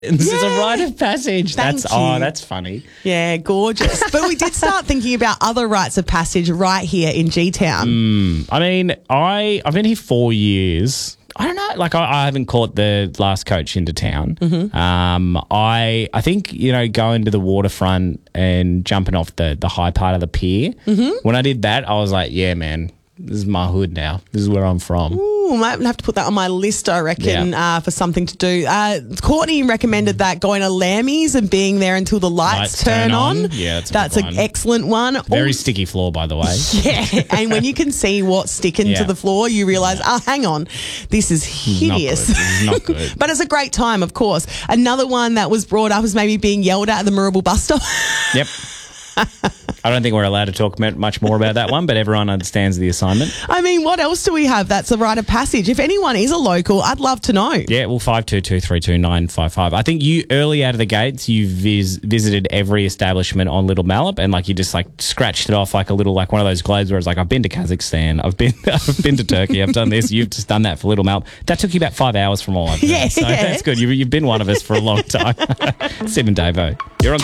This is a rite of passage. Thank you. That's funny. Yeah, gorgeous. But we did start thinking about other rites of passage right here in G-Town. I mean, I've been here 4 years. I don't know. Like, I haven't caught the last coach into town. I think, going to the waterfront and jumping off the high part of the pier. When I did that, I was like, yeah, man, this is my hood now. This is where I'm from. Ooh, might have to put that on my list, I reckon, for something to do. Courtney recommended that going to Lammy's and being there until the lights turn on. Yeah, that's an excellent one. Very sticky floor, by the way. Yeah, and when you can see what's sticking to the floor, you realise, hang on, this is hideous. This is not good. But it's a great time, of course. Another one that was brought up is maybe being yelled at the Marrabul bus stop. Yep. I don't think we're allowed to talk much more about that one, but everyone understands the assignment. I mean, what else do we have that's a rite of passage? If anyone is a local, I'd love to know. Yeah, well, 522-32955. I think you, early out of the gates, you visited every establishment on Little Malop and, you just, scratched it off like a little, one of those globes where it's like, I've been to Kazakhstan, I've been to Turkey, I've done this, you've just done that for Little Malop. That took you about 5 hours from all I've done. So that's good. You've been one of us for a long time. Sim and Davo. You're on